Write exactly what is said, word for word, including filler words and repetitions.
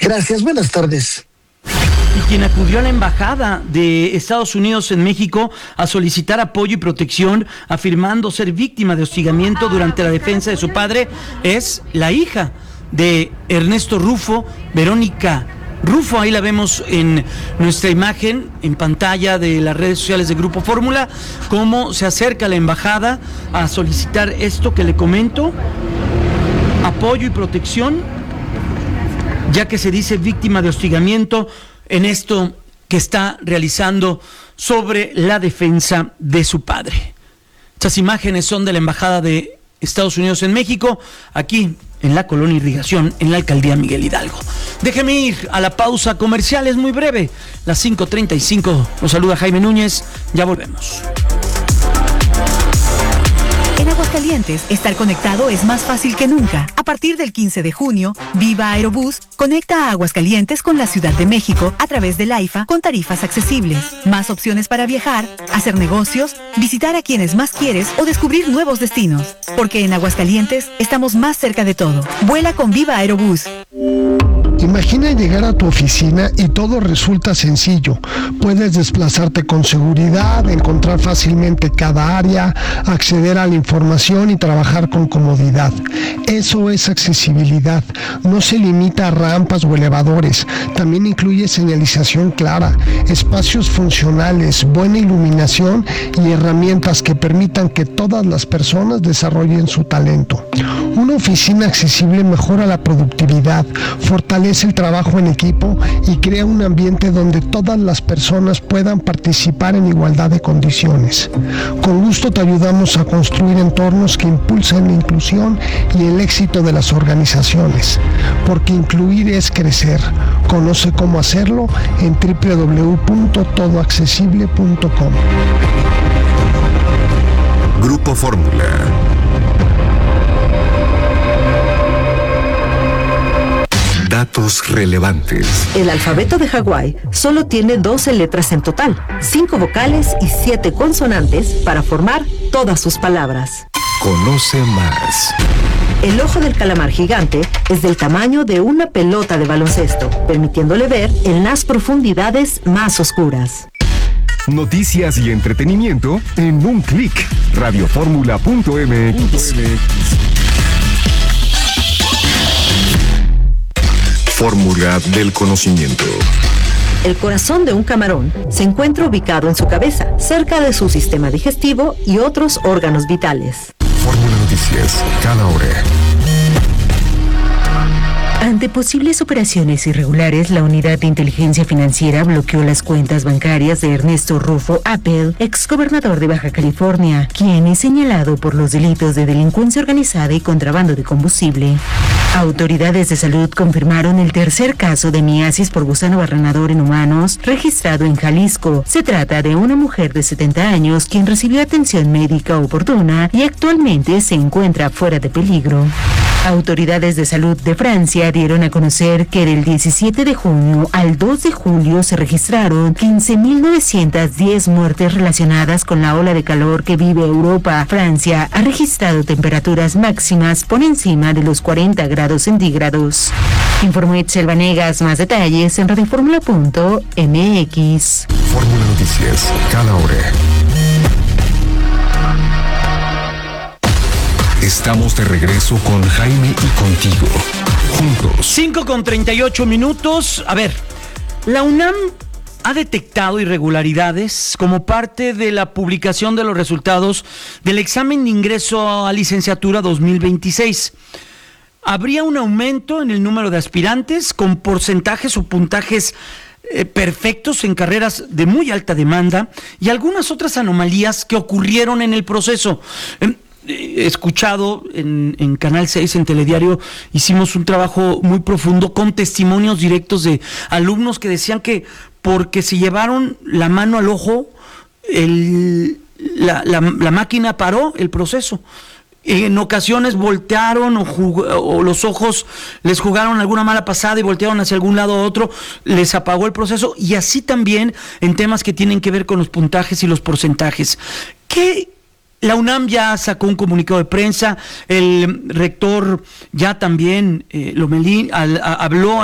Gracias, buenas tardes. Y quien acudió a la embajada de Estados Unidos en México a solicitar apoyo y protección, afirmando ser víctima de hostigamiento durante la defensa de su padre, es la hija de Ernesto Rufo, Verónica Rufo. Ahí la vemos en nuestra imagen, en pantalla de las redes sociales de Grupo Fórmula, cómo se acerca a la embajada a solicitar esto que le comento, apoyo y protección, ya que se dice víctima de hostigamiento en esto que está realizando sobre la defensa de su padre. Estas imágenes son de la Embajada de Estados Unidos en México, aquí en la Colonia Irrigación, en la Alcaldía Miguel Hidalgo. Déjeme ir a la pausa comercial, es muy breve, las cinco treinta y cinco. Nos saluda Jaime Núñez, ya volvemos. En Aguascalientes, estar conectado es más fácil que nunca. A partir del quince de junio, Viva Aerobús conecta a Aguascalientes con la Ciudad de México a través del AIFA con tarifas accesibles. Más opciones para viajar, hacer negocios, visitar a quienes más quieres o descubrir nuevos destinos. Porque en Aguascalientes estamos más cerca de todo. Vuela con Viva Aerobús. Imagina llegar a tu oficina y todo resulta sencillo. Puedes desplazarte con seguridad, encontrar fácilmente cada área, acceder a la información y trabajar con comodidad. Eso es accesibilidad. No se limita a rampas o elevadores. También incluye señalización clara, espacios funcionales, buena iluminación y herramientas que permitan que todas las personas desarrollen su talento. Una oficina accesible mejora la productividad, fortalece el trabajo en equipo y crea un ambiente donde todas las personas puedan participar en igualdad de condiciones. Con gusto te ayudamos a construir entornos que impulsen la inclusión y el éxito de las organizaciones, porque incluir es crecer. Conoce cómo hacerlo en doble u doble u doble u punto todo accesible punto com. Grupo Fórmula. Datos relevantes. El alfabeto de Hawái solo tiene doce letras en total, cinco vocales y siete consonantes para formar todas sus palabras. Conoce más. El ojo del calamar gigante es del tamaño de una pelota de baloncesto, permitiéndole ver en las profundidades más oscuras. Noticias y entretenimiento en un clic. radioformula punto m x. Fórmula del conocimiento. El corazón de un camarón se encuentra ubicado en su cabeza, cerca de su sistema digestivo y otros órganos vitales. Fórmula Noticias, cada hora. Ante posibles operaciones irregulares, la Unidad de Inteligencia Financiera bloqueó las cuentas bancarias de Ernesto Rufo Appel, exgobernador de Baja California, quien es señalado por los delitos de delincuencia organizada y contrabando de combustible. Autoridades de salud confirmaron el tercer caso de miasis por gusano barrenador en humanos registrado en Jalisco. Se trata de una mujer de setenta años quien recibió atención médica oportuna y actualmente se encuentra fuera de peligro. Autoridades de salud de Francia dieron a conocer que del diecisiete de junio al dos de julio se registraron quince mil novecientas diez muertes relacionadas con la ola de calor que vive Europa. Francia ha registrado temperaturas máximas por encima de los cuarenta grados centígrados. Informó Itzel Vanegas. Más detalles en radioformula punto m x. Fórmula Noticias, cada hora. Estamos de regreso con Jaime y contigo. Juntos. cinco con treinta y ocho minutos. A ver, la UNAM ha detectado irregularidades como parte de la publicación de los resultados del examen de ingreso a licenciatura dos mil veintiséis. Habría un aumento en el número de aspirantes con porcentajes o puntajes eh, perfectos en carreras de muy alta demanda y algunas otras anomalías que ocurrieron en el proceso. Eh, He escuchado en, en Canal seis, en Telediario, hicimos un trabajo muy profundo con testimonios directos de alumnos que decían que porque se llevaron la mano al ojo, el, la, la, la máquina paró el proceso. En ocasiones voltearon o, jug- o los ojos les jugaron alguna mala pasada y voltearon hacia algún lado u otro, les apagó el proceso, y así también en temas que tienen que ver con los puntajes y los porcentajes. ¿Qué? La UNAM ya sacó un comunicado de prensa, el rector ya también, eh, Lomelí, al, a, habló